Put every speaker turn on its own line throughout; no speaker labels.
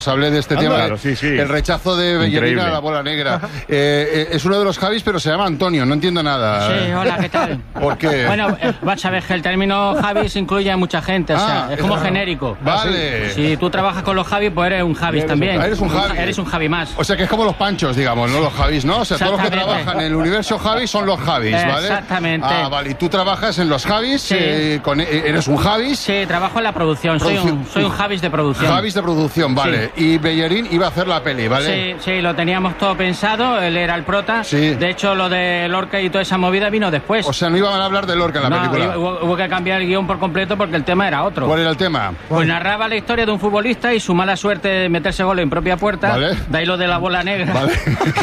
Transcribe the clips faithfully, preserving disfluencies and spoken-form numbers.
Hablé de este
Anda,
tema,
claro, sí, sí.
el rechazo de Bellerín a la bola negra. Eh, eh, es uno de los Javis, pero se llama Antonio, no entiendo nada.
Sí, hola, ¿qué tal?
¿Por qué?
Bueno, eh, vas a ver que el término Javis incluye a mucha gente, o sea,
Ah,
es como
es-
genérico.
Vale.
Si tú trabajas con los Javis, pues eres un Javis
Eres
también.
un- eres un Javi.
Eres un Javi más.
O sea que es como los panchos, digamos, no los Javis, ¿no? O sea, todos los que
Exactamente.
trabajan en el universo Javis son los Javis, ¿vale?
Exactamente.
Ah, vale. Y tú trabajas en los Javis,
Sí.
eh, con, eh, eres un Javis.
Sí, trabajo en la producción, soy un,
Producción.
soy un Javis de producción.
Javis de producción, vale. Y Bellerín iba a hacer la peli, ¿vale?
Sí, sí, lo teníamos todo pensado, él era el prota.
Sí.
De hecho, lo de Lorca y toda esa movida vino después.
O sea, no iban a hablar de Lorca en la
No,
película.
hubo, hubo que cambiar el guión por completo porque el tema era otro.
¿Cuál era el tema?
Pues narraba la historia de un futbolista y su mala suerte de meterse gol en propia puerta.
Vale.
De ahí lo de la bola negra.
Vale.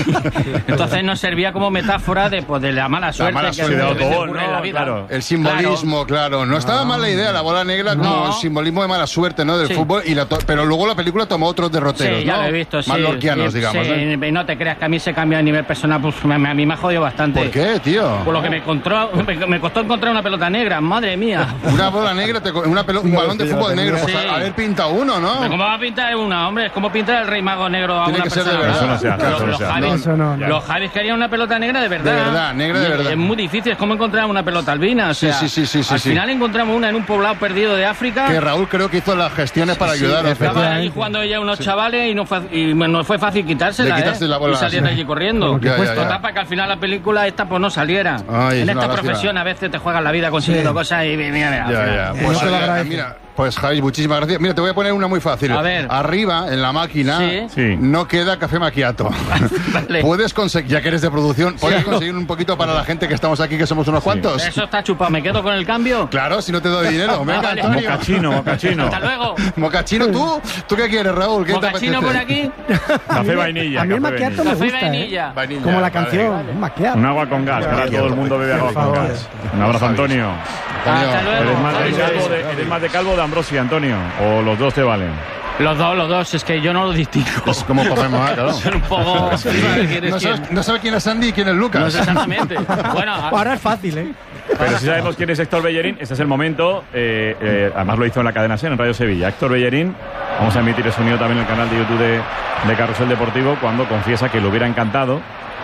Entonces nos servía como metáfora de, pues, de la mala suerte
mala
que
suerte.
a
De
veces
autogol,
ocurre en
¿no?
la vida.
Claro.
El simbolismo, claro. No estaba mal la idea, la bola negra como
No.
simbolismo de mala suerte, ¿no? Del
Sí.
fútbol. Y la to- pero luego la película tomó otros derroteros,
Sí, ya
¿no?
lo he visto, sí.
Más lorquianos,
Sí,
digamos,
sí,
¿no?
y no te creas que a mí se cambia a nivel personal, pues me- me- a mí me ha jodido bastante.
¿Por qué, tío?
Por lo que me, encontró, me, me costó encontrar una pelota negra, madre mía.
Una bola negra, te co- una pelo- un balón de
sí, ya
fútbol
lo
negro.
tenía.
Pues
Sí.
a- haber pintado uno, ¿no?
¿Cómo va a pintar una, hombre? Es como pintar el rey mago negro a
Tiene
una
que ser de
persona.
verdad.
Eso no se hace,
Los-
eso no
los
se hace.
Javis-
Eso no, no.
Los Javis querían una pelota negra de verdad.
De verdad, negra de
Y
verdad.
Es muy difícil, es como encontrar una pelota albina. O
Sí,
sea,
sí, sí, sí, sí,
Al
sí.
final encontramos una en un poblado perdido de África.
Que Raúl creo que hizo las gestiones para
sí,
ayudar.
Estaban ahí jugando ya unos chavales y no fue, y no fue fácil quitársela,
Le quitaste
¿eh?
la bola,
y salir de
sí.
allí corriendo.
Ya, ya, ya.
Total, para que al final la película esta pues no saliera.
Ay, es
en
una
esta
lástima.
profesión a veces te juegas la vida consiguiendo
Sí.
cosas y mira, mira, al
Ya,
final.
ya.
Eh,
Pues,
no te lo
eh,
agradezco.
mira, pues Javi, muchísimas gracias. Mira, te voy a poner una muy fácil.
A ver.
Arriba, en la máquina,
Sí.
Sí.
no queda café macchiato.
Vale.
Puedes conseguir, ya que eres de producción, puedes conseguir un poquito para la gente que estamos aquí, que somos unos cuantos.
Eso está chupado, ¿me quedo con el cambio?
Claro, si no te doy dinero. Venga,
Vale.
Antonio.
Mocachino, mocachino.
Hasta luego.
Mocachino, ¿tú? ¿Tú qué quieres, Raúl? ¿Qué te
Mocachino
apetece?
por aquí.
Café vainilla.
A mí el
café
macchiato me
vainilla.
Café
gusta, ¿eh?
vainilla.
Vainilla,
Como la
vale.
canción, un macchiato.
Un agua con gas, ahora todo el mundo bebe agua
Por
con
favor.
gas. Un abrazo, Antonio.
Antonio,
Hasta luego.
¿Eres más, de
Adiós.
calvo de, eres más de calvo o de Ambrosi, Antonio? ¿O los dos te valen?
Los dos, los dos, es que yo no lo distingo.
Es como podemos, ¿eh? Claro.
Son un poco... ¿Quién es
No
quién?
sabes, no sabes quién es Andy y quién es Lucas.
No sé exactamente. Bueno, a-
Ahora es fácil, ¿eh?
Pero si sabemos quién es Héctor Bellerín, este es el momento. eh, eh, además lo hizo en la cadena SER, en Radio Sevilla. Héctor Bellerín, vamos a emitir el sonido también en el canal de YouTube de, de Carrusel Deportivo, cuando confiesa que le hubiera encantado,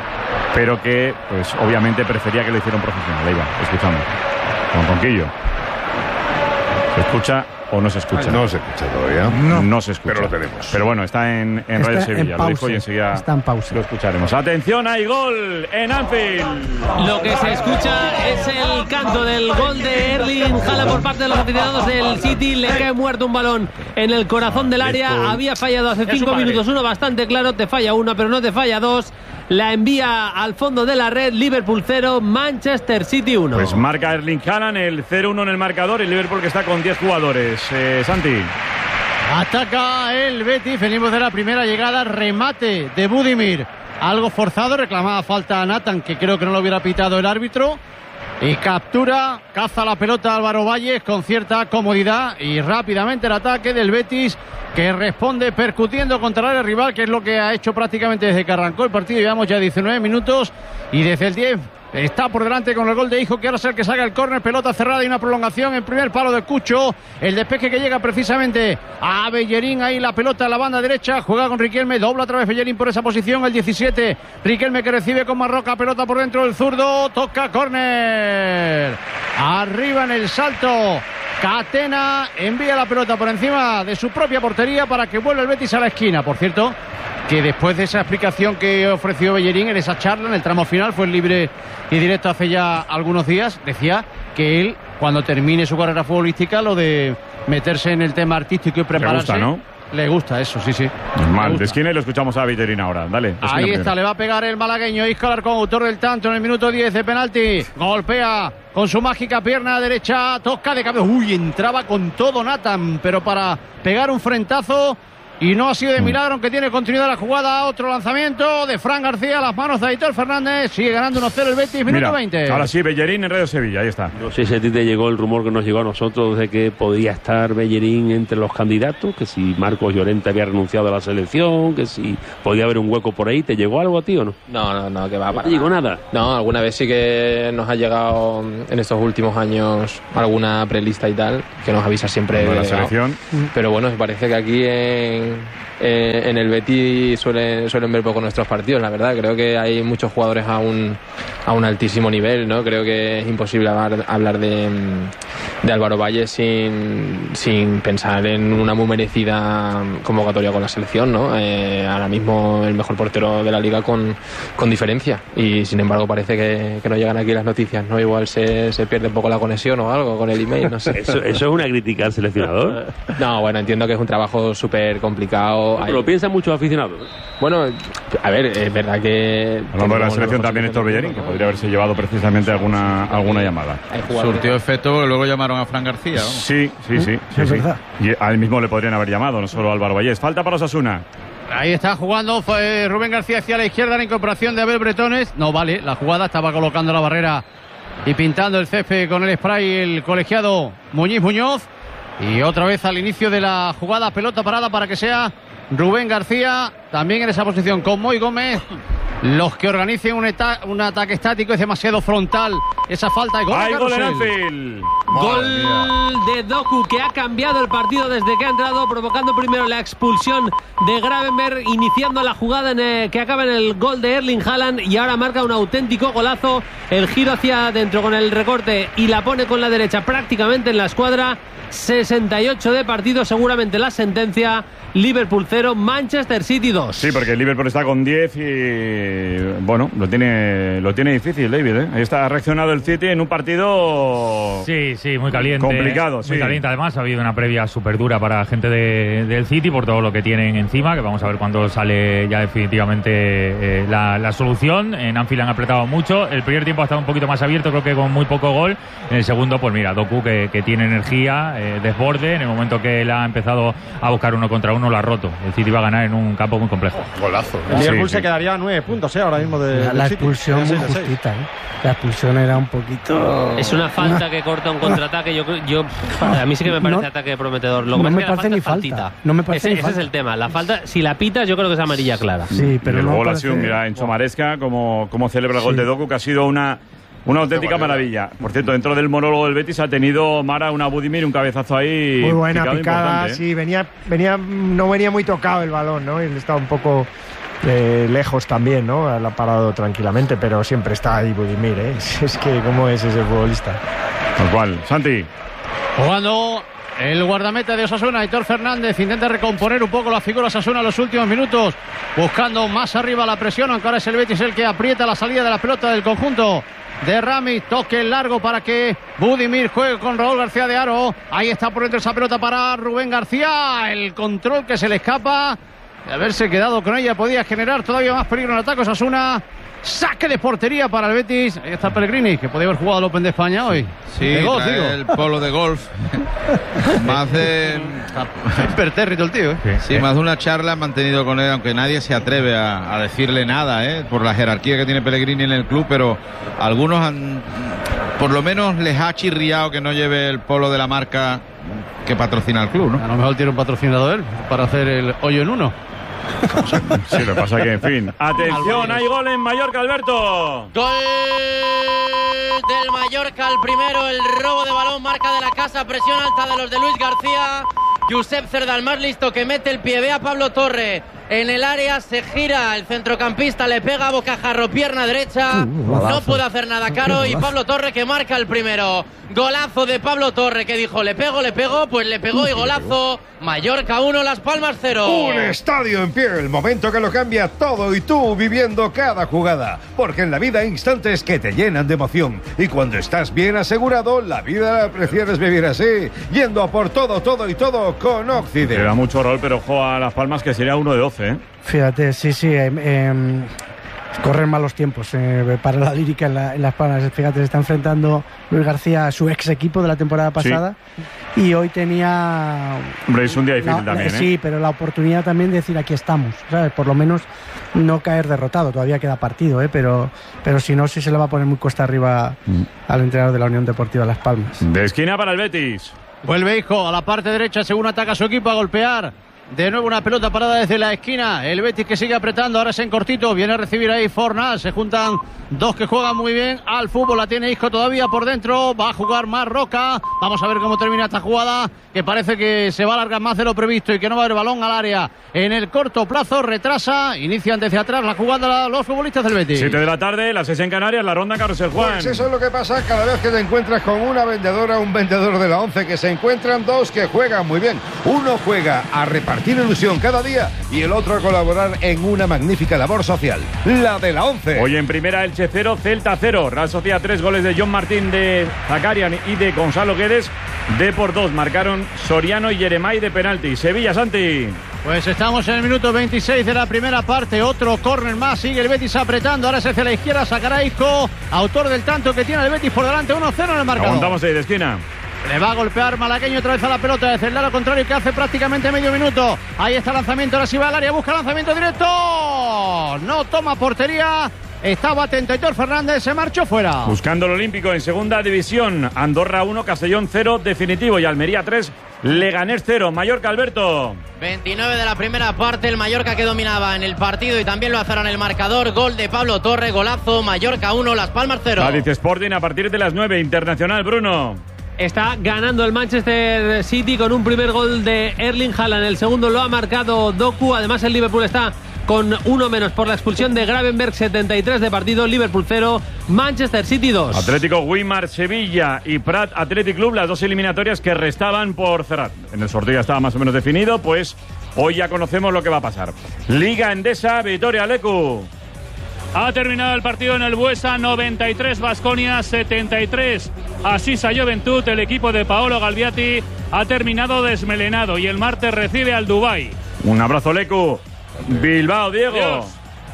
pero que, pues obviamente prefería que lo hiciera un profesional. Ahí va, escuchamos. Con Conquillo. ¿Se escucha o no se escucha?
No se escucha todavía.
No, se escucha.
Pero lo tenemos.
Pero bueno, está en, en
Está
Radio
en
Sevilla. Lo dijo
pausa.
y enseguida
Está en pausa.
lo escucharemos. Atención, hay gol en Anfield.
Lo que se escucha es el canto del gol de Erling Haaland por parte de los aficionados del City. Le cae muerto un balón en el corazón del área. Había fallado hace
Es su
cinco
padre.
minutos uno bastante claro. Te falla una, pero no te falla dos. La envía al fondo de la red. Liverpool cero, Manchester City uno.
Pues marca Erling Haaland el cero uno en el marcador. Y Liverpool que está con diez jugadores. Eh, Santi.
Ataca el Betis, venimos de la primera llegada, remate de Budimir, algo forzado, reclamaba falta a Nathan, que creo que no lo hubiera pitado el árbitro, y captura, caza la pelota Álvaro Valles con cierta comodidad y rápidamente el ataque del Betis, que responde percutiendo contra el área rival, que es lo que ha hecho prácticamente desde que arrancó el partido. Llevamos ya diecinueve minutos y desde el diez está por delante con el gol de Hijo, que ahora es el que saca el córner, pelota cerrada y una prolongación en primer palo de Cucho. El despeje que llega precisamente a Bellerín, ahí la pelota en la banda derecha, juega con Riquelme, dobla otra vez Bellerín por esa posición, el diecisiete, Riquelme que recibe con Marroca, pelota por dentro del zurdo, toca córner, arriba en el salto, Catena envía la pelota por encima de su propia portería para que vuelva el Betis a la esquina. Por cierto, que después de esa explicación que ofreció Bellerín en esa charla, en el tramo final, fue libre y directo hace ya algunos días, decía que él, cuando termine su carrera futbolística, lo de meterse en el tema artístico y prepararse,
gusta, ¿no?
le gusta eso, sí, sí.
Normal.
Le
De
gusta.
esquina y lo escuchamos a Bellerín ahora. Dale. de esquina
Ahí
primero.
está, le va a pegar el malagueño Isco Alarcón, autor del tanto en el minuto diez de penalti. Golpea con su mágica pierna derecha, toca de cabeza. Uy, entraba con todo Nathan, pero para pegar un frentazo. Y no ha sido de milagro, aunque tiene continuidad la jugada. Otro lanzamiento de Fran García, las manos de Aitor Fernández. Sigue ganando uno cero el Betis, minuto
Mira,
veinte.
ahora sí, Bellerín en Radio Sevilla. Ahí está.
No sé si a ti te llegó el rumor que nos llegó a nosotros de que podía estar Bellerín entre los candidatos, que si Marcos Llorente había renunciado a la selección, que si podía haber un hueco por ahí. ¿Te llegó algo a ti o no?
No, no, no, que va
¿No
para
te llegó nada?
No, alguna vez sí que nos ha llegado en estos últimos años alguna prelista y tal, que nos avisa siempre
Bueno, la
el delegado.
selección.
Pero bueno, me parece que aquí en, eh, en el Betis suelen, suelen ver poco nuestros partidos, la verdad. Creo que hay muchos jugadores a un, a un altísimo nivel, ¿no? Creo que es imposible hablar, hablar de, de Álvaro Valle sin, sin pensar en una muy merecida convocatoria con la selección, ¿no? Eh, ahora mismo el mejor portero de la liga con, con diferencia, y sin embargo parece que, que no llegan aquí las noticias, ¿no? Igual se, se pierde un poco la conexión o algo con el email, no sé.
¿Eso, eso es una crítica al seleccionador?
No, bueno, entiendo que es un trabajo súper complicado.
Pero lo piensan muchos aficionados.
Bueno, a ver, es verdad que...
Hablando de la selección también Héctor Bellerín, que podría haberse llevado precisamente alguna, alguna llamada.
Surtió efecto porque luego llamaron a Fran García, ¿no?
Sí, sí, sí. sí,
es
sí.
verdad.
Y a él mismo le podrían haber llamado, no solo a Álvaro Vallés. Falta para Osasuna.
Ahí está jugando fue Rubén García hacia la izquierda, la incorporación de Abel Bretones. No vale, la jugada estaba colocando la barrera y pintando el césped con el spray el colegiado Muñiz Muñoz. Y otra vez al inicio de la jugada, pelota parada para que sea Rubén García, también en esa posición con Moy Gómez. Los que organicen un, un ataque estático, es demasiado frontal esa falta de gol.
¡Hay gol en Anfield!
Gol de Doku, que ha cambiado el partido desde que ha entrado, provocando primero la expulsión de Gravenberg, iniciando la jugada en el, que acaba en el gol de Erling Haaland, y ahora marca un auténtico golazo. El giro hacia adentro con el recorte y la pone con la derecha prácticamente en la escuadra. sesenta y ocho de partido, seguramente la sentencia. Liverpool cero, Manchester City dos.
Sí, porque el Liverpool está con diez y bueno, lo tiene lo tiene difícil, David, ¿eh? Ahí está, ha reaccionado el City en un partido
sí, sí, muy caliente,
complicado,
muy
sí.
caliente. Además ha habido una previa súper dura para la gente de, del City por todo lo que tienen encima, que vamos a ver cuándo sale ya definitivamente eh, la, la solución. En Anfield han apretado mucho, el primer tiempo ha estado un poquito más abierto, creo que con muy poco gol. En el segundo, pues mira, Doku que, que tiene energía, eh, desborde, en el momento que él ha empezado a buscar uno contra uno lo ha roto. El City va a ganar en un campo muy complejo.
Golazo.
El Liverpool
Sí,
se
sí.
quedaría a nueve puntos, ¿eh? Ahora mismo de
La, la
del City.
expulsión muy
seis a seis.
justita, ¿eh? La expulsión era un poquito...
Es una falta que corta un contraataque. Yo, yo, a mí sí que me parece
No,
ataque prometedor. Lo que
no
pasa
me
es que la
parece ni
falta es
falta.
faltita.
No me parece
ese,
ni
ese
falta.
es el tema. La falta, si la pitas, yo creo que es amarilla clara.
Sí, pero
y el
no
gol ha
parece-
sido, mira, en Somaresca, como, como celebra el gol
Sí.
de Doku, que ha sido una, una auténtica maravilla. Por cierto, dentro del monólogo del Betis ha tenido Mara una Budimir, un cabezazo ahí.
Muy buena
picado
picada,
importante, ¿eh?
sí, venía, venía, no venía muy tocado el balón, ¿no? Él estaba un poco eh, lejos también, ¿no? La ha parado tranquilamente, pero siempre está ahí Budimir, ¿eh? Es que, ¿cómo es ese futbolista?
Tal cual. Santi.
Jugando el guardameta de Osasuna, Aitor Fernández, intenta recomponer un poco la figura Osasuna en los últimos minutos, buscando más arriba la presión, aunque ahora es el Betis el que aprieta la salida de la pelota del conjunto de Rami. Toque largo para que Budimir juegue con Raúl García de Aro. Ahí está por dentro esa pelota para Rubén García. El control que se le escapa. De haberse quedado con ella podía generar todavía más peligro en el ataque Osasuna. Saque de portería para el Betis. Ahí está Pellegrini, que podía haber jugado al Open de España hoy.
Sí,
de golf,
trae
digo.
el polo de golf. Más de...
Impertérrito el tío, ¿eh?
Sí, más de una charla han mantenido con él, aunque nadie se atreve a, a decirle nada, ¿eh? Por la jerarquía que tiene Pellegrini en el club, pero algunos han, por lo menos les ha chirriado que no lleve el polo de la marca que patrocina el club, ¿no?
A lo mejor tiene un patrocinador él para hacer el hoyo en uno.
Sí, lo que pasa que, en fin. Atención, hay gol en Mallorca, Alberto.
Gol del Mallorca, el primero, el robo de balón, marca de la casa, presión alta de los de Luis García. Josep Cerda, el más listo, que mete el pie, ve a Pablo Torre en el área, se gira el centrocampista, le pega a bocajarro, pierna derecha, no puede hacer nada Caro, y Pablo Torre que marca el primero. Golazo de Pablo Torre, que dijo, le pego, le pego, pues le pegó y golazo. Mallorca uno, Las Palmas cero.
Un estadio en pie, el momento que lo cambia todo, y tú viviendo cada jugada, porque en la vida hay instantes que te llenan de emoción, y cuando estás bien asegurado, la vida la prefieres vivir así, yendo a por todo, todo y todo con Occident.
Le da mucho rol, pero ojo a Las Palmas, que sería uno de doce, ¿eh?
Fíjate, sí, sí. Eh, eh, corren malos tiempos eh, para la lírica en, la, en Las Palmas. Fíjate, se está enfrentando Luis García a su ex equipo de la temporada pasada. Sí. Y hoy tenía...
Hombre, es un día difícil
no,
también, ¿eh?
Sí, pero la oportunidad también de decir aquí estamos, ¿sabes? Por lo menos no caer derrotado. Todavía queda partido, ¿eh? Pero, pero si no, sí se le va a poner muy cuesta arriba mm. al entrenador de la Unión Deportiva Las Palmas.
De esquina para el Betis.
Vuelve Hijo a la parte derecha según ataca su equipo a golpear De nuevo una pelota parada desde la esquina. El Betis que sigue apretando. Ahora es en cortito. Viene a recibir ahí Fornal. Se juntan dos que juegan muy bien al fútbol. La tiene Isco todavía por dentro. Va a jugar más Roca. Vamos a ver cómo termina esta jugada, que parece que se va a alargar más de lo previsto y que no va a haber balón al área en el corto plazo. Retrasa. Inician desde atrás la jugada los futbolistas del Betis.
siete de la tarde, las seis en Canarias. La ronda Carrusel Juan.
Pues eso es lo que pasa cada vez que te encuentras con una vendedora, un vendedor de la once, que se encuentran dos que juegan muy bien. Uno juega a repartir ilusión cada día y el otro a colaborar en una magnífica labor social, la de la once.
Hoy en primera Elche cero, Celta cero. Real Sociedad tres, goles de John Martín, de Zakarian y de Gonzalo Guedes. De por dos marcaron Soriano y Yeremay de penalti. Sevilla, Santi.
Pues estamos en el minuto veintiséis de la primera parte. Otro córner más. Sigue el Betis apretando. Ahora se hacia la izquierda. Sacará Isco, autor del tanto que tiene el Betis por delante. uno cero en el marcador.
Aguantamos ahí de esquina.
Le va a golpear Malagueño otra vez a la pelota desde el lado contrario, que hace prácticamente medio minuto. Ahí está el lanzamiento. Ahora sí va al área. Busca lanzamiento directo. No toma portería. Estaba atento Aitor Fernández, se marchó fuera.
Buscando el Olímpico en segunda división. Andorra uno, Castellón cero, definitivo. Y Almería tres, Leganés cero. Mallorca, Alberto.
veintinueve de la primera parte, el Mallorca que dominaba en el partido y también lo hacerá en el marcador. Gol de Pablo Torre, golazo. Mallorca uno, Las Palmas cero.
Cádiz Sporting a partir de las nueve. Internacional, Bruno.
Está ganando el Manchester City con un primer gol de Erling Haaland. El segundo lo ha marcado Doku. Además, el Liverpool está con uno menos por la expulsión de Gravenberg. Setenta y tres de partido. Liverpool cero, Manchester City dos.
Atlético Weimar Sevilla y Prat Athletic Club, las dos eliminatorias que restaban por cerrar. En el sorteo ya estaba más o menos definido, pues hoy ya conocemos lo que va a pasar. Liga Endesa, Vitoria Lecu.
Ha terminado el partido en el Buesa, noventa y tres, Baskonia setenta y tres. Asisa Juventud, el equipo de Paolo Galbiati ha terminado desmelenado y el martes recibe al Dubái.
Un abrazo, Lecu. Bilbao, Diego.
Dios.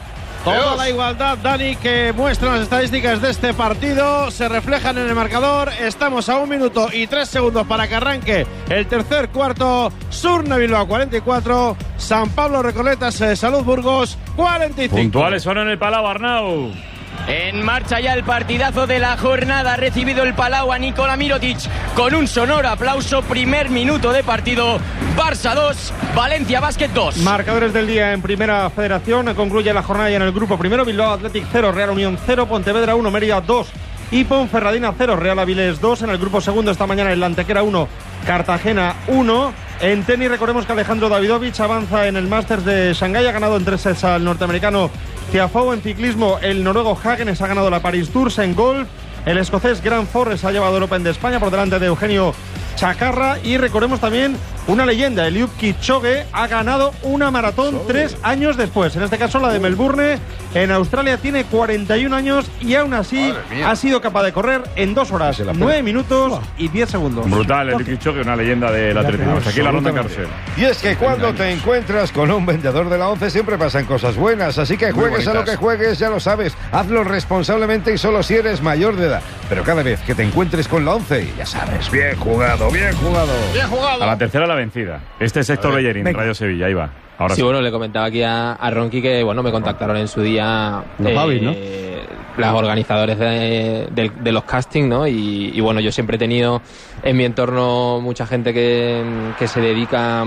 Toda la igualdad, Dani, que muestran las estadísticas de este partido se reflejan en el marcador. Estamos a un minuto y tres segundos para que arranque el tercer cuarto. Surne Bilbao cuarenta y cuatro, San Pablo Recoletas Salud Burgos cuarenta y cinco.
Puntuales son en el Palau, Arnau.
En marcha ya el partidazo de la jornada. Ha recibido el Palau a Nikola Mirotic con un sonoro aplauso. Primer minuto de partido. Barça dos, Valencia Basket dos.
Marcadores del día en Primera Federación. Concluye la jornada ya en el grupo primero. Bilbao Athletic cero, Real Unión cero, Pontevedra uno, Mérida dos y Ponferradina cero, Real Avilés dos. En el grupo segundo esta mañana el Antequera uno, Cartagena uno. En tenis recordemos que Alejandro Davidovich avanza en el Masters de Shanghái. Ha ganado en tres sets al norteamericano Tiafoe. En ciclismo el noruego Hagenes ha ganado la Paris Tours. En golf el escocés Grant Forrest ha llevado el Open de España por delante de Eugenio Chacarra. Y recordemos también una leyenda, Eliud Kipchoge ha ganado una maratón tres años después, en este caso la de Melbourne en Australia. Tiene cuarenta y un años y aún así ha sido capaz de correr en dos horas, nueve minutos y diez segundos.
Brutal, Eliud Kipchoge, una leyenda del atletismo. Hasta aquí la ronda Carrusel.
Y es que cuando te encuentras con un vendedor de la once siempre pasan cosas buenas, así que juegues a lo que juegues, ya lo sabes, hazlo responsablemente y solo si eres mayor de edad. Pero cada vez que te encuentres con la once, ya sabes, bien jugado, bien jugado.
Bien jugado.
A la tercera la vencida. Este es Héctor Bellerín, Radio Sevilla, ahí va. Ahora
sí,
sí,
bueno, le comentaba aquí a, a Ronqui que, bueno, me contactaron en su día
los
eh,
Javis, ¿no?
los organizadores de, de, de los castings, ¿no? Y, y, bueno, yo siempre he tenido en mi entorno mucha gente que, que se dedica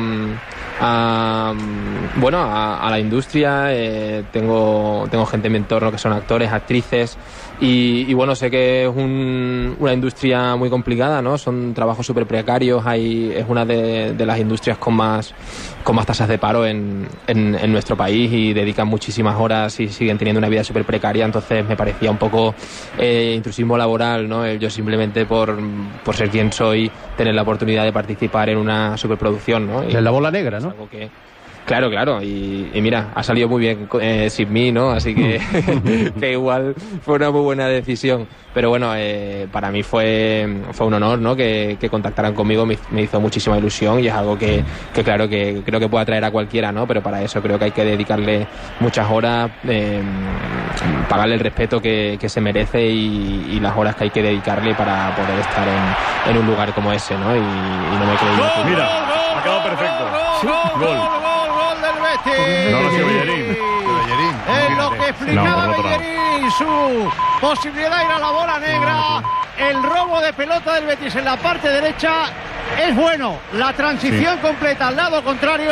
a, bueno, a, a la industria. Eh, tengo, tengo gente en mi entorno que son actores, actrices. Y, y bueno, sé que es un, una industria muy complicada, ¿no? Son trabajos súper precarios. Hay, es una de, de las industrias con más, con más tasas de paro en, en, en nuestro país y dedican muchísimas horas y siguen teniendo una vida súper precaria. Entonces me parecía un poco eh, intrusismo laboral, ¿no? Yo simplemente por, por ser quien soy, tener la oportunidad de participar en una superproducción, ¿no? Y
en la bola negra, ¿no?
Algo que, claro, claro, y, y mira, ha salido muy bien eh, sin mí, ¿no? Así que, que igual fue una muy buena decisión. Pero bueno, eh, para mí fue, fue un honor, ¿no? Que, que contactaran conmigo, me, me hizo muchísima ilusión y es algo que, que claro, que creo que puede atraer a cualquiera, ¿no? Pero para eso creo que hay que dedicarle muchas horas, eh, pagarle el respeto que, que se merece y, y las horas que hay que dedicarle para poder estar en, en un lugar como ese, ¿no? Y, y no me creo
¡Gol, mira, ha quedado perfecto.
¡Gol, gol, gol, gol del Betis!
No lo sé, Bellerín.
Es lo que explicaba
No,
Bellerín, su posibilidad de ir a la bola negra. El robo de pelota del Betis en la parte derecha es bueno. La transición
Sí.
completa al lado contrario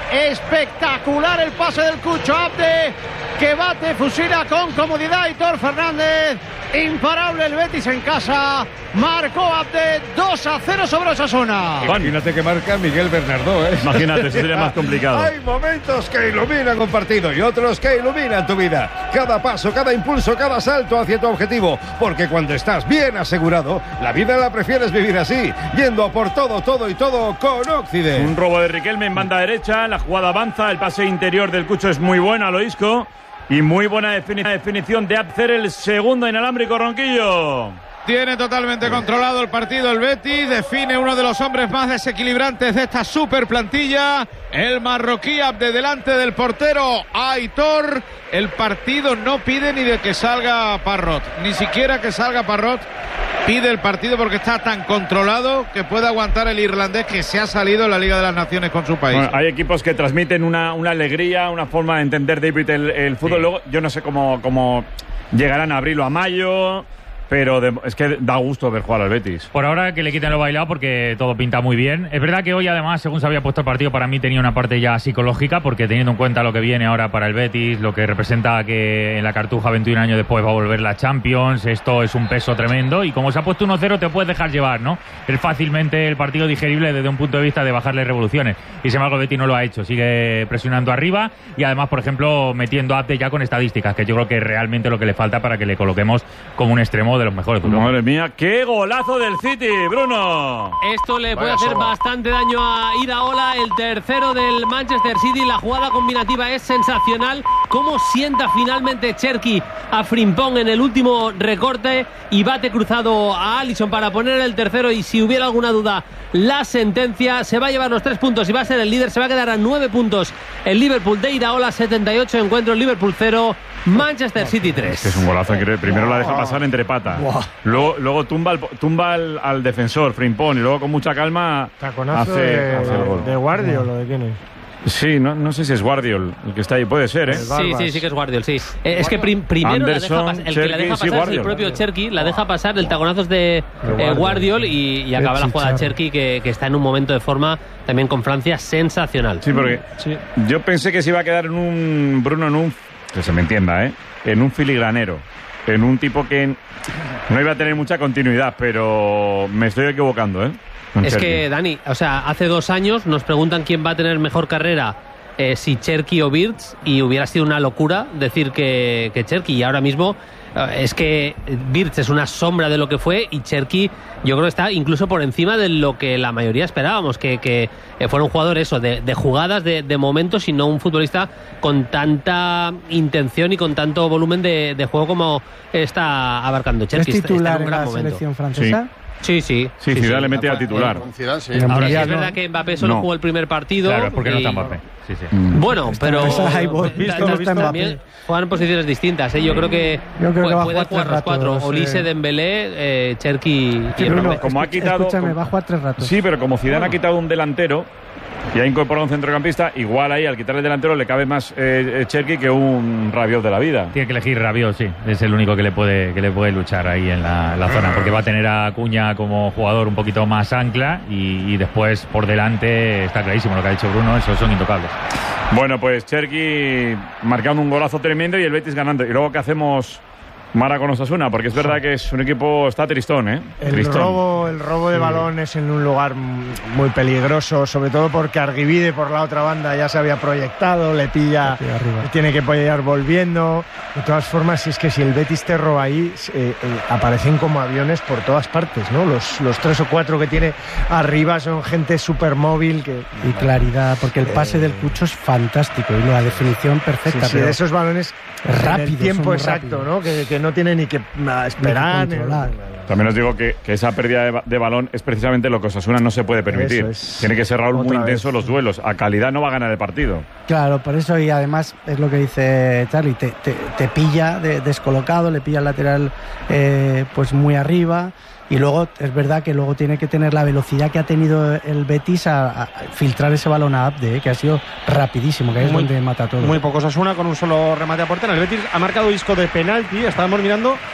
Espectacular el pase del Cucho Abde, que bate, fusila con comodidad Aitor Fernández. Imparable el Betis en casa. Marcó Abde dos a cero sobre Osasuna.
Imagínate que marca Miguel Bernardó, ¿eh?
Imagínate, eso sería más complicado.
Hay momentos que iluminan un partido y otros que iluminan tu vida. Cada paso, cada impulso, cada salto hacia tu objetivo. Porque cuando estás bien asegurado, la vida la prefieres vivir así, yendo a por todo, todo y todo con Occident.
Un robo de Riquelme en banda derecha, la jugada avanza, el pase interior del Cucho es muy bueno a lo Isco. Y muy buena defini- definición de Abcer, el segundo inalámbrico, Ronquillo.
Tiene totalmente controlado el partido el Betis, define uno de los hombres más desequilibrantes de esta super plantilla, el marroquí Abde delante del portero Aitor. El partido no pide ni de que salga Parrot, ni siquiera que salga Parrot pide el partido porque está tan controlado que puede aguantar el irlandés que se ha salido en la Liga de las Naciones con su país.
Bueno, hay equipos que transmiten una, una alegría, una forma de entender, David, el, el fútbol. Sí. Luego, yo no sé cómo, cómo llegarán a abril o a mayo, pero de, es que da gusto ver jugar al Betis.
Por ahora que le quiten lo bailado porque todo pinta muy bien. Es verdad que hoy además, según se había puesto el partido, para mí tenía una parte ya psicológica, porque teniendo en cuenta lo que viene ahora para el Betis, lo que representa que en la Cartuja veintiún años después va a volver la Champions, esto es un peso tremendo, y como se ha puesto uno cero te puedes dejar llevar, ¿no? Es fácilmente el partido digerible desde un punto de vista de bajarle revoluciones, y sin embargo el Betis no lo ha hecho, sigue presionando arriba y además, por ejemplo, metiendo a Abde ya con estadísticas, que yo creo que es realmente lo que le falta para que le coloquemos como un extremo de los mejores.
Madre mía, qué golazo del City, Bruno.
Esto le puede hacer bastante daño a Iraola, el tercero del Manchester City. La jugada combinativa es sensacional. Cómo sienta finalmente Cherki a Frimpong en el último recorte y bate cruzado a Alisson para poner el tercero. Y si hubiera alguna duda, la sentencia. Se va a llevar los tres puntos y va a ser el líder. Se va a quedar a nueve puntos el Liverpool de Iraola, setenta y ocho encuentros, Liverpool cero, Manchester City tres.
Este es un golazo increíble. Primero la deja pasar entre patas. Wow. Luego, luego tumba, al, tumba al, al defensor, Frimpong, y luego con mucha calma
taconazo
hace,
de,
hace el gol.
¿De Guardiol o de quién es?
Sí, no, no sé si es Guardiol el que está ahí, puede ser, ¿eh?
Sí, sí, sí que es Guardiol, sí. Eh, es que prim, primero
Anderson,
la deja pas- el
Cherki,
que la deja pasar
sí,
es el propio Cherki, la deja pasar, el taconazo es de eh, Guardiol y, y acaba la jugada Cherki, que, que está en un momento de forma también con Francia sensacional.
Sí, porque sí. Yo pensé que se iba a quedar en un Bruno, en un, que se me entienda, ¿eh? En un filigranero, en un tipo que no iba a tener mucha continuidad, pero me estoy equivocando, ¿eh? Con
es
Cherki.
que, Dani, o sea, hace dos años nos preguntan quién va a tener mejor carrera, eh, si Cherki o Wirtz, y hubiera sido una locura decir que, que Cherki, y ahora mismo eh, es que Wirtz es una sombra de lo que fue y Cherki yo creo que está incluso por encima de lo que la mayoría esperábamos, que, que eh, fuera un jugador eso, de, de jugadas, de, de momentos, y no un futbolista con tanta intención y con tanto volumen de, de juego como está abarcando Cherki.
¿Es titular
está en un
en
gran
la
momento.
selección francesa?
Sí. Sí, sí.
Sí,
sí,
Ciudad
sí.
le mete a titular.
Ahora sí es verdad que Mbappé solo
No.
jugó el primer partido.
Claro, porque no
y-
está Mbappé. Sí, sí.
Bueno, pero
Ahí voy.
ta-
Visto,
ta-
visto,
también
Mbappé.
juegan en posiciones distintas, ¿eh? Yo creo que,
Yo creo que va a
pueden
jugar
jugar
tres
los cuatro,
ratos,
Olise,
eh.
Dembélé, eh, Cherki y
Sí,
Mbappé.
Bruno,
como ha
escucha-
quitado-
Escúchame, va a jugar tres ratos.
Sí, pero como Zidane ha quitado un delantero y ha incorporado un centrocampista, igual ahí al quitar el delantero le cabe más eh, Cherki que un Rabiot de la vida.
Tiene que elegir Rabiot, sí. Es el único que le puede que le puede luchar ahí en la, la zona, porque va a tener a Acuña como jugador un poquito más ancla y, y después por delante está clarísimo lo que ha dicho Bruno, esos son intocables.
Bueno, pues Cherki marcando un golazo tremendo y el Betis ganando. Y luego, ¿qué hacemos, Mara, con Osasuna? Porque es verdad que es un equipo, está tristón, ¿eh?
El
Tristón.
robo, el robo de balón es en un lugar muy peligroso, sobre todo porque Arguivide por la otra banda ya se había proyectado, le pilla, le tiene que apoyar volviendo. De todas formas, es que si el Betis te roba ahí, eh, eh, aparecen como aviones por todas partes, ¿no? Los, los tres o cuatro que tiene arriba son gente súper móvil. Que,
y claridad, porque el pase eh, del Cucho es fantástico y la definición perfecta.
Sí, sí,
pero
de esos balones
rápido,
en el tiempo
muy
exacto,
rápidos.
¿no? Que, que no tiene ni que esperar.
Ni que controlar.
También os digo que, que esa pérdida de, de balón es precisamente lo que Osasuna no se puede permitir.
Es.
Tiene que ser, Raúl, muy
Otra
intenso
vez.
los duelos. A calidad no va a ganar el partido.
Claro, por eso, y además es lo que dice Charlie, te, te, te pilla de, descolocado, le pilla el lateral eh, pues muy arriba, y luego es verdad que luego tiene que tener la velocidad que ha tenido el Betis a, a filtrar ese balón a Abde, eh, que ha sido rapidísimo, que es
Muy-
donde mata todo.
Muy pocos Osasuna con un solo remate a portería. El Betis ha marcado Isco de penalti. Estábamos mirando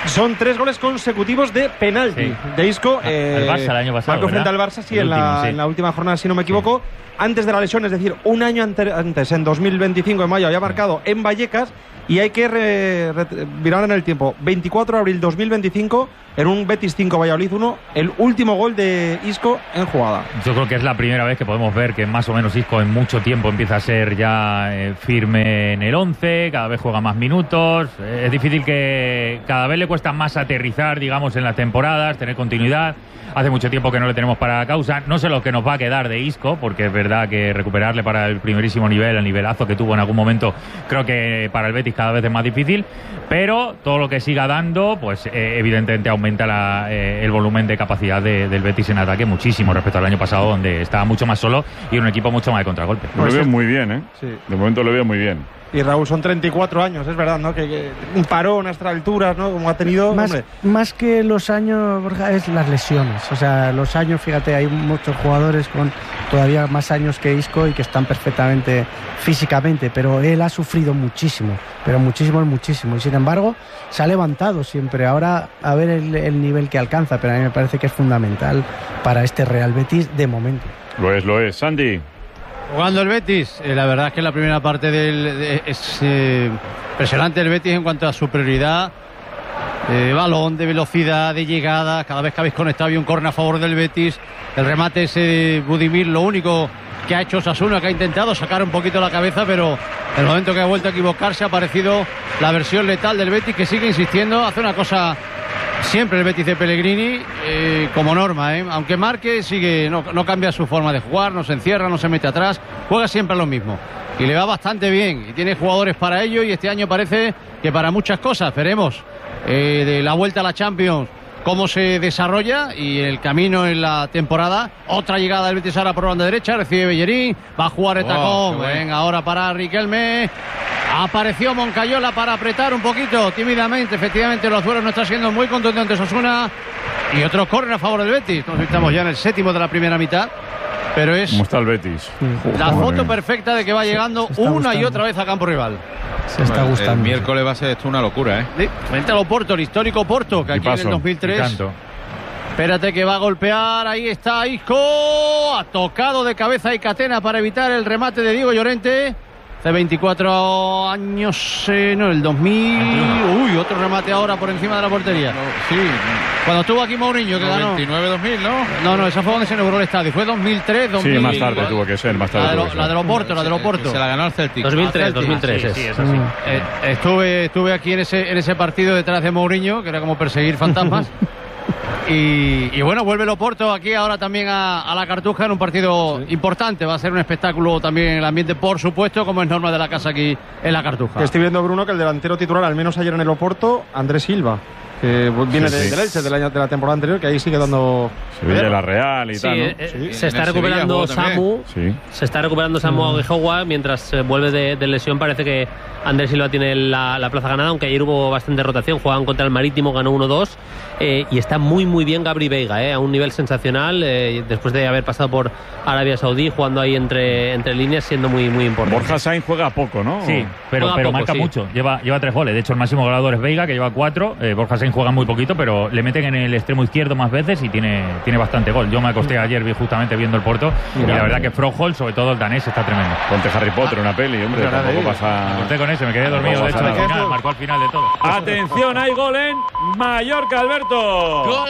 Son tres goles consecutivos de penalti
Sí.
de Isco.
El
eh,
Barça el año pasado,
Marco frente al
¿verdad?
Barça, sí,
El
en, la,
último, sí.
en la última jornada, si no me equivoco. Antes de la lesión, es decir, un año ante- antes, en dos mil veinticinco, en mayo, había marcado en Vallecas. Y hay que re- re- virar en el tiempo. veinticuatro de abril dos mil veinticinco, en un Betis cinco Valladolid uno, el último gol de Isco en jugada.
Yo creo que es la primera vez que podemos ver que más o menos Isco en mucho tiempo empieza a ser ya eh, firme en el once, cada vez juega más minutos. Eh, es difícil que cada vez le cuesta más aterrizar, digamos, en las temporadas, tener continuidad. Hace mucho tiempo que no le tenemos para la causa. No sé lo que nos va a quedar de Isco, porque es verdad que recuperarle para el primerísimo nivel, el nivelazo que tuvo en algún momento, creo que para el Betis cada vez es más difícil. Pero todo lo que siga dando, pues eh, evidentemente aumenta la, eh, el volumen de capacidad de, del Betis en ataque muchísimo respecto al año pasado, donde estaba mucho más solo y un equipo mucho más de contragolpe.
Lo veo muy bien, ¿eh?
Sí.
De momento lo veo muy bien.
Y Raúl, son treinta y cuatro años, es verdad, ¿no? Que, que un parón a estas alturas, ¿no? Como ha tenido.
Más,
hombre.
más que los años, Borja, es las lesiones. O sea, los años, fíjate, hay muchos jugadores con todavía más años que Isco y que están perfectamente físicamente, pero él ha sufrido muchísimo, pero muchísimo, muchísimo. Y sin embargo, se ha levantado siempre. Ahora, a ver el, el nivel que alcanza, pero a mí me parece que es fundamental para este Real Betis de momento.
Lo es, lo es. Sandy.
Jugando el Betis, eh, la verdad es que la primera parte del, de, es eh, impresionante el Betis en cuanto a superioridad de balón, de velocidad, de llegada. Cada vez que habéis conectado había un córner a favor del Betis. El remate ese de Budimir, lo único que ha hecho Osasuna, que ha intentado sacar un poquito la cabeza, pero en el momento que ha vuelto a equivocarse ha aparecido la versión letal del Betis, que sigue insistiendo, hace una cosa siempre el Betis de Pellegrini eh, como norma, ¿eh? Aunque marque, sigue, no, no cambia su forma de jugar, no se encierra, no se mete atrás, juega siempre lo mismo y le va bastante bien y tiene jugadores para ello, y este año parece que para muchas cosas. Veremos eh, de la vuelta a la Champions cómo se desarrolla y el camino en la temporada. Otra llegada del Betis ahora por banda derecha, recibe Bellerín, va a jugar el tacón, venga ahora para Riquelme. Apareció Moncayola para apretar un poquito tímidamente. Efectivamente, los duelos no están siendo muy contundentes Osasuna. Y otro córner a favor del Betis. Nos estamos ya en el séptimo de la primera mitad. Pero es
¿Cómo está el Betis?
Joder.
Joder.
la foto perfecta de que va llegando
está
una
gustando.
y otra vez a campo rival.
Se está
El
gustando.
miércoles va a ser esto una locura, ¿eh?
Sí, frente al Oporto, el histórico Porto, que aquí en el dos mil tres.
Tanto.
Espérate que va a golpear. Ahí está Isco. Ha tocado de cabeza y Catena para evitar el remate de Diego Llorente. Hace veinticuatro años, eh, no, el dos mil. Uy, otro remate ahora por encima de la portería.
Sí,
Cuando estuvo aquí Mourinho, que ganó.
veintinueve dos mil, ¿no?
No, no, esa fue donde se inauguró el estadio. Fue dos mil tres, dos mil.
Sí, más tarde tuvo que ser, más tarde
La de,
tuvo
lo-
que
la
ser.
de Oporto, la de Oporto.
Se la ganó al Celtic.
dos mil tres,
Celtic.
dos mil tres
Sí,
es.
sí, es así.
Eh, estuve, estuve aquí en ese, en ese partido detrás de Mourinho, que era como perseguir fantasmas. Y, y bueno, vuelve el Oporto aquí ahora también a, a la Cartuja en un partido importante. Va a ser un espectáculo también en el ambiente, por supuesto, como es norma de la casa aquí en la Cartuja.
Estoy viendo, Bruno, que el delantero titular, al menos ayer en el Oporto, Andrés Silva, que viene
Sí,
de,
sí.
del Elche del año, de la temporada anterior, que ahí sigue dando.
Sevilla, la Real y
Sí,
tal, ¿no?
eh, eh,
Sí,
se
en
está
el Sevilla
recuperando
jugó también.
Samu.
Sí.
Se está recuperando Samu Aguijoa mientras eh, vuelve de, de lesión. Parece que Andrés Silva tiene la, la plaza ganada, aunque ayer hubo bastante rotación. Jugaban contra el Marítimo, ganó uno dos. Eh, y está muy, muy bien Gabri Veiga, eh, a un nivel sensacional. Eh, después de haber pasado por Arabia Saudí, jugando ahí entre, entre líneas, siendo muy, muy importante.
Borja Sainz juega poco, ¿no?
Sí, pero,
Juega
pero
poco,
marca
sí.
mucho. Lleva, lleva tres goles. De hecho, el máximo goleador es Veiga, que lleva cuatro. Eh, Borja Sainz juega muy poquito, pero le meten en el extremo izquierdo más veces y tiene, tiene bastante gol. Yo me acosté ayer vi justamente viendo el Porto y la verdad que Froholt, sobre todo el danés, está tremendo.
Ponte Harry Potter, una peli, hombre,
Claro,
tampoco
ahí.
Me
pasa...
acosté con ese, me quedé dormido. De hecho, al final, marcó al final de todo.
Atención, hay gol en Mallorca, Alberto.
Gol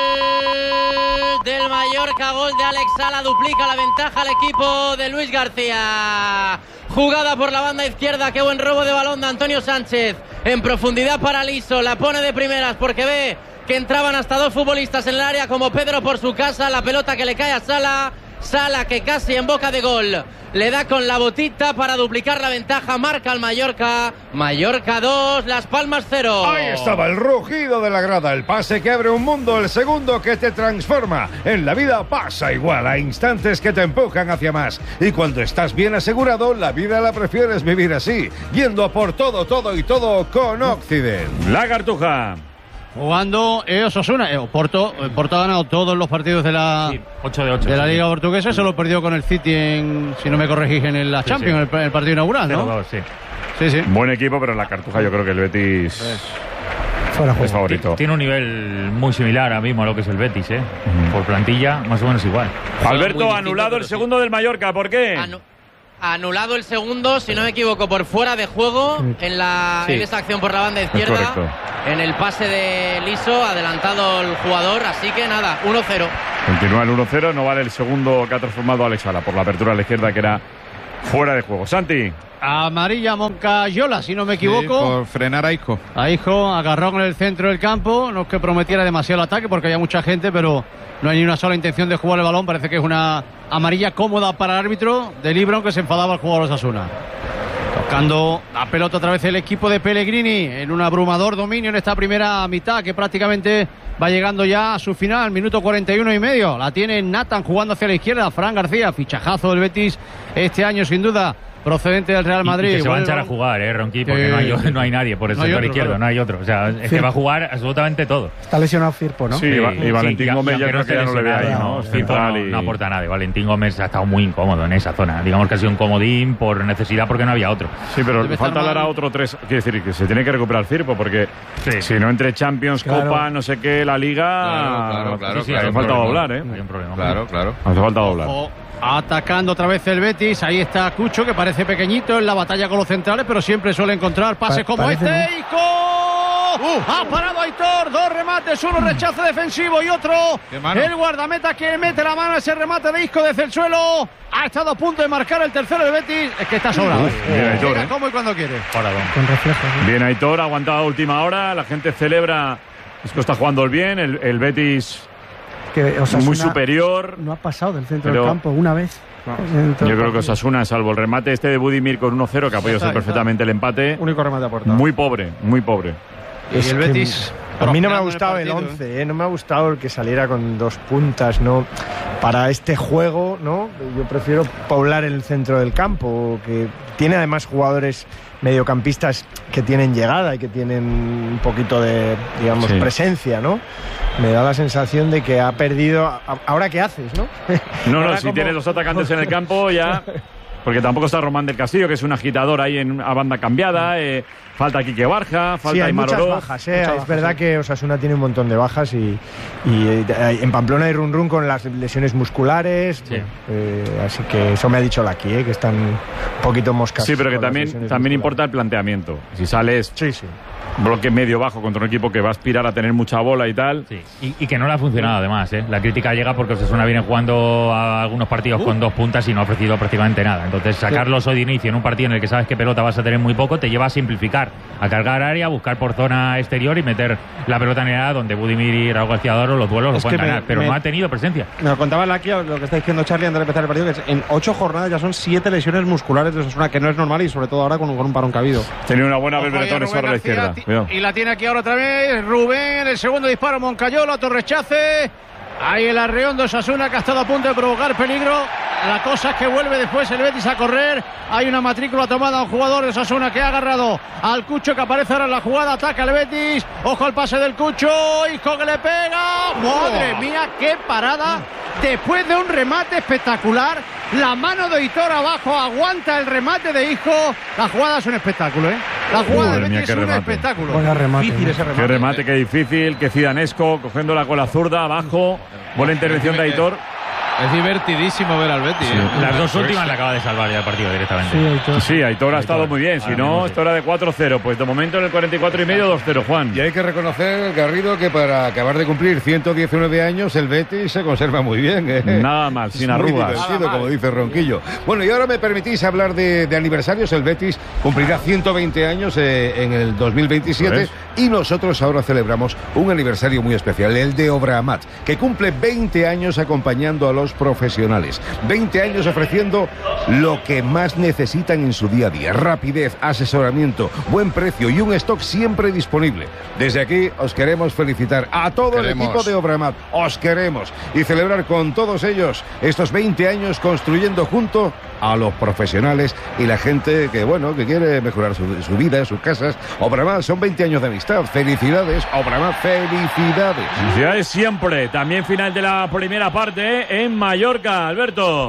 del Mallorca, gol de Alex Sala, duplica la ventaja al equipo de Luis García. Jugada por la banda izquierda, qué buen robo de balón de Antonio Sánchez. En profundidad para Liso, la pone de primeras porque ve que entraban hasta dos futbolistas en el área como Pedro por su casa, la pelota que le cae a Sala. Sala que casi en boca de gol le da con la botita para duplicar la ventaja, marca el Mallorca. Mallorca dos, Las Palmas cero.
Ahí estaba el rugido de la grada, el pase que abre un mundo, el segundo que te transforma. En la vida pasa igual, a instantes que te empujan hacia más. Y cuando estás bien asegurado, la vida la prefieres vivir así, yendo a por todo, todo y todo con Occident.
La Cartuja.
Jugando eh, Osasuna. Eh, Porto, eh, Porto ha ganado todos los partidos de la,
ocho de ocho.
de la
sí.
Liga Portuguesa. Solo perdió con el City, en, si no me corregís, en la
Sí,
Champions,
sí.
El, el partido inaugural,
cero
¿no?
dos, sí.
Sí, sí.
Buen equipo, pero en la Cartuja yo creo que el Betis...
Fuera juego. Es favorito. Tiene un nivel muy similar ahora mismo a lo que es el Betis, ¿eh? Uh-huh. Por plantilla, más o menos igual.
Alberto, anulado el segundo sí. del Mallorca, ¿por qué?
Anu anulado el segundo, si no me equivoco, por fuera de juego en, la, sí. en esa acción por la banda izquierda. En el pase de Liso, adelantado el jugador, así que nada, uno cero.
Continúa el uno cero, no vale el segundo que ha transformado Alex Sala por la apertura a la izquierda, que era fuera de juego. Santi.
Amarilla Moncayola, si no me equivoco.
Sí, por frenar a Isco.
A Isco, agarró en el centro del campo. No es que prometiera demasiado el ataque porque había mucha gente, pero no hay ni una sola intención de jugar el balón. Parece que es una amarilla cómoda para el árbitro de Libron, que se enfadaba el jugador Osasuna. Tocando la pelota otra vez el equipo de Pellegrini en un abrumador dominio en esta primera mitad que prácticamente va llegando ya a su final, minuto cuarenta y uno y medio. La tiene Nathan jugando hacia la izquierda, Fran García, fichajazo del Betis este año sin duda, procedente del Real Madrid.
Y, y que se va a echar a jugar, ¿eh, Ronqui? Porque eh, no, hay, no hay nadie por el no sector otro, izquierdo, claro. no hay otro. O sea, es Firpo. que va a jugar absolutamente todo.
Está lesionado Firpo, ¿no?
Sí, y, y Valentín sí, Gómez ya creo que ya no le ve ahí, ¿no?
Firpo no, y... no aporta nada. Valentín Gómez ha estado muy incómodo en esa zona. Digamos que ha sido un comodín por necesidad porque no había otro.
Sí, pero Debe falta dar a otro tres. Quiere decir que se tiene que recuperar Firpo porque sí. si no entre Champions, claro. Copa, no sé qué, la Liga...
Claro, claro, claro.
Sí, sí,
claro,
hace falta doblar, ¿eh?
Hay un problema.
Claro, claro.
Hace falta doblar.
Ojo. Atacando otra vez el Betis, ahí está Cucho, que parece pequeñito en la batalla con los centrales, pero siempre suele encontrar pases pa como este. ¡Ico! Uh, ha parado Aitor, dos remates, uno rechazo defensivo y otro el guardameta que mete la mano a ese remate de Isco desde el suelo. Ha estado a punto de marcar el tercero del Betis, es que está sobrado.
Uh, bien Aitor,
Llega
¿eh?
como y cuando quiere.
Con reflejos, ¿eh?
Bien Aitor, aguantado a última hora, la gente celebra. Isco está jugando bien, el, el Betis...
Que Osasuna
muy superior.
No ha pasado del centro del campo una vez.
No. Yo creo que Osasuna, salvo el remate este de Budimir con uno cero, que ha podido ser perfectamente el empate.
Único remate a puerta.
Muy pobre, muy pobre.
Y el Betis... A mí no me ha gustado el once, ¿eh? No me ha gustado el que saliera con dos puntas, ¿no? Para este juego, ¿no? Yo prefiero poblar el centro del campo, que tiene además jugadores mediocampistas que tienen llegada y que tienen un poquito de, digamos, sí. presencia, ¿no? Me da la sensación de que ha perdido... ¿Ahora qué haces, no?
No, no, si como... tienes dos atacantes en el campo ya... Porque tampoco está Román del Castillo, que es un agitador ahí en a banda cambiada. Eh, falta Quique Barja, falta
sí, hay
Aymar
muchas
Oroz.
bajas, eh. Es bajas, verdad sí. que Osasuna tiene un montón de bajas y, y eh, en Pamplona hay run run con las lesiones musculares. Sí. Eh, así que eso me ha dicho Laki, eh, que están un poquito moscas.
Sí, pero que también, también importa el planteamiento. Si sales...
Sí, sí.
bloque medio bajo contra un equipo que va a aspirar a tener mucha bola y tal.
Sí. Y, y que no le ha funcionado además, ¿eh? La crítica llega porque Osasuna viene jugando a algunos partidos uh. con dos puntas y no ha ofrecido prácticamente nada. Entonces sacarlos hoy de inicio en un partido en el que sabes que pelota vas a tener muy poco te lleva a simplificar, a cargar área, a buscar por zona exterior y meter la pelota en el área donde Budimir y Raúl García Doro los duelos los pueden ganar, me, pero me, no ha tenido presencia.
Me contaba aquí lo que está diciendo Charlie antes de empezar el partido, que en ocho jornadas ya son siete lesiones musculares de Osasuna, que no es normal y sobre todo ahora con, con un parón cabido.
Tenía una buena Belbretón sobre la izquierda.
Y la tiene aquí ahora otra vez Rubén, el segundo disparo Moncayola, otro rechace. Ahí el arreón de Osasuna que ha estado a punto de provocar peligro. La cosa es que vuelve después el Betis a correr. Hay una matrícula tomada a un jugador de Osasuna que ha agarrado al Cucho, que aparece ahora en la jugada. Ataca el Betis. Ojo al pase del Cucho. Isco que le pega. ¡Madre mía! ¡Qué parada! Después de un remate espectacular. La mano de Hitor abajo. Aguanta el remate de Isco. La jugada es un espectáculo, ¿eh? La jugada del Betis es un espectáculo.
Buena remate.
Difícil ese remate. Qué remate, qué difícil. Que Zidanesco cogiéndola con la zurda abajo. Buena intervención de Aitor.
Es divertidísimo ver al Betis. Sí.
¿eh? Las dos últimas le acaba de salvar ya el partido directamente.
Sí, Aitor, sí, Aitor ha estado muy bien. Si no, esto era de cuatro cero. Pues de momento en el cuarenta y cuatro y medio, dos cero, Juan.
Y hay que reconocer, Garrido, que para acabar de cumplir ciento diecinueve años, el Betis se conserva muy bien. ¿eh?
Nada mal, sin arrugas.
Muy divertido, como dice Ronquillo. Bueno, y ahora me permitís hablar de, de aniversarios. El Betis cumplirá ciento veinte años eh, en el dos mil veintisiete. Y nosotros ahora celebramos un aniversario muy especial, el de Obramat, que cumple veinte años acompañando a los profesionales. veinte años ofreciendo lo que más necesitan en su día a día: rapidez, asesoramiento, buen precio y un stock siempre disponible. Desde aquí os queremos felicitar a todo queremos. el equipo de Obramat. Os queremos y celebrar con todos ellos estos veinte años construyendo junto a los profesionales y la gente que, bueno, que quiere mejorar su, su vida, sus casas. Obramat, son veinte años de amistad. Felicidades, Obramat, felicidades.
Felicidades siempre. También final de la primera parte en Mallorca, Alberto.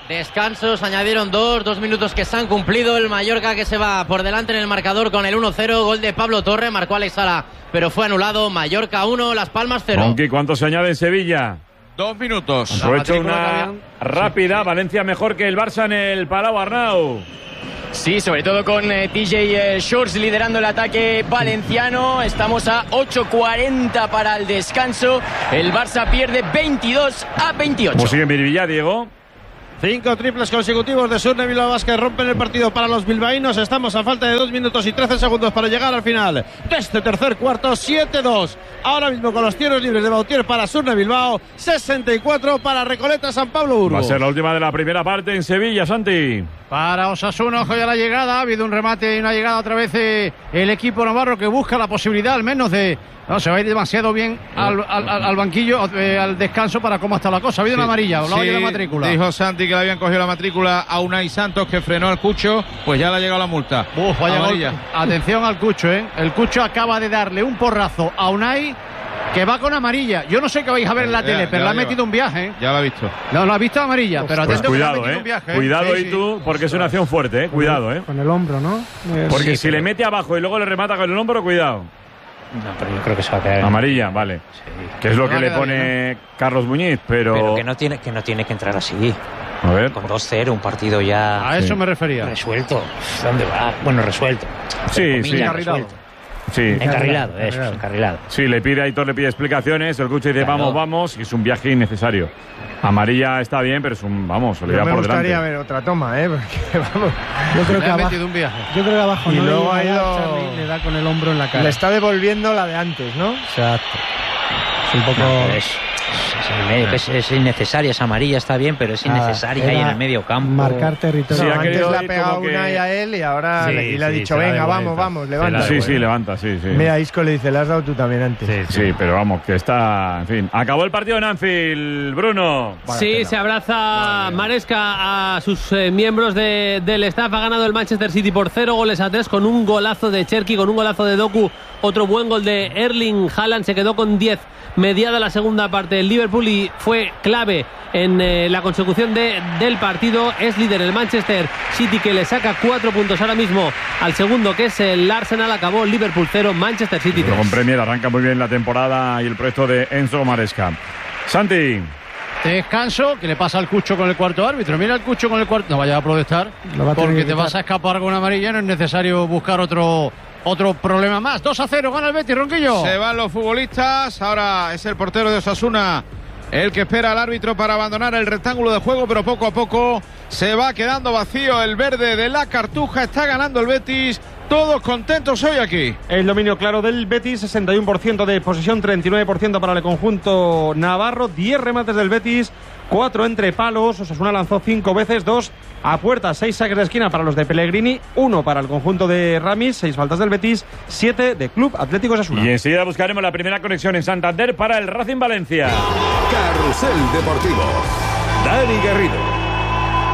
Descansos, añadieron dos, dos minutos que se han cumplido. El Mallorca que se va por delante en el marcador con el uno cero. Gol de Pablo Torre, marcó Alex Sala, pero fue anulado. Mallorca uno, Las Palmas cero.
Aunque ¿cuánto se añade en Sevilla?
Dos minutos.
Aprovecho una rápida. Valencia mejor que el Barça en el Palau, Arnau.
Sí, sobre todo con eh, T J eh, Shorts liderando el ataque valenciano. Estamos a ocho cuarenta para el descanso. El Barça pierde veintidós a veintiocho.
¿Cómo sigue Miribilla, Diego?
Cinco triples consecutivos de Surne Bilbao Basket rompen el partido para los bilbaínos. Estamos a falta de dos minutos y trece segundos para llegar al final de este tercer cuarto. siete dos. Ahora mismo con los tiros libres de Bautier para Surne Bilbao. sesenta y cuatro para Recoleta San Pablo Burgos.
Va a ser la última de la primera parte en Sevilla, Santi.
Para Osasuna, ojo ya la llegada. Ha habido un remate y una llegada otra vez eh, el equipo navarro que busca la posibilidad al menos de... No, se va a ir demasiado bien al, al, al banquillo, eh, al descanso para cómo está la cosa. Ha habido sí, una amarilla, hablaba sí, de la matrícula.
Dijo Santi que le habían cogido la matrícula a Unai Santos, que frenó al Cucho, pues ya le ha llegado la multa.
Uf, vaya amarilla. Gol. Atención al Cucho, ¿eh? El Cucho acaba de darle un porrazo a Unai, que va con amarilla. Yo no sé qué vais a ver en la ya, tele, pero le ha metido un viaje. ¿eh?
Ya lo ha visto.
No, lo ha visto amarilla, pues, pero atento
pues cuidado,
que le ha metido
eh.
un viaje.
Cuidado
sí,
y tú, sí. Porque es una acción fuerte, eh. Cuidado, eh.
Con el hombro, ¿no?
Porque
sí,
si pero... le mete abajo y luego le remata con el hombro, cuidado.
No, pero yo creo que se va a quedar.
Amarilla, vale. Sí. Que es lo que le pone bien. Carlos Muñiz, pero.
Pero que no tiene que, no tiene que entrar así.
A ver.
Con dos cero, un partido ya.
A eso sí. me refería.
Resuelto. ¿Dónde va? Bueno, resuelto.
Sí, sí.
Resuelto.
Sí.
Encarrilado, eso, encarrilado.
Sí, le pide a Aitor, le pide explicaciones. El Cucho dice, claro. vamos, vamos. Y es un viaje innecesario. Amarilla está bien, pero es un, vamos, le da por delante.
Me gustaría ver otra toma, ¿eh? Porque, vamos.
Yo creo
le
que
ha
abajo,
metido un viaje.
Yo creo que abajo
y
no
luego ha ido...
Charlie, le da con el hombro en la cara.
Le está devolviendo la de antes, ¿no?
Exacto. Es un poco...
No, es, es, es, es innecesaria, esa amarilla está bien, pero es innecesaria ahí en el medio campo.
Marcar territorio.
Sí, no, antes le ha pegado una que... y a él y ahora sí, le, y le ha sí, dicho, venga, vamos, vamos, levanta.
Sí, sí, levanta, sí, sí.
Mira, Isco le dice, le has dado tú también antes.
Sí, sí, sí, pero vamos, que está, en fin. Acabó el partido en Anfield, Bruno.
Sí, pena. Se abraza Maresca a sus eh, miembros de, del staff. Ha ganado el Manchester City por cero goles a tres con un golazo de Cherki, con un golazo de Doku, otro buen gol de Erling Haaland. Se quedó con diez mediada la segunda parte del Liverpool y fue clave en eh, la consecución de, del partido. Es líder el Manchester City, que le saca cuatro puntos ahora mismo al segundo, que es el Arsenal. Acabó Liverpool cero, Manchester City tres.
Con Premier arranca muy bien la temporada y el proyecto de Enzo Maresca. Santi.
Descanso, que le pasa al Cucho con el cuarto árbitro. Mira el Cucho con el cuarto. No vaya a protestar, va a porque te vas a escapar con una amarilla. No es necesario buscar otro otro problema más. dos a cero, gana el Betis, Ronquillo.
Se van los futbolistas. Ahora es el portero de Osasuna el que espera al árbitro para abandonar el rectángulo de juego, pero poco a poco se va quedando vacío el verde de la Cartuja. Está ganando el Betis. Todos contentos hoy aquí.
El dominio claro del Betis, sesenta y uno por ciento de posesión, treinta y nueve por ciento para el conjunto navarro, diez remates del Betis, cuatro entre palos. Osasuna lanzó cinco veces, dos a puerta, seis saques de esquina para los de Pellegrini, uno para el conjunto de Ramis, seis faltas del Betis, siete de Club Atlético Osasuna.
Y enseguida buscaremos la primera conexión en Santander para el Racing Valencia.
Carrusel Deportivo. Dani Garrido.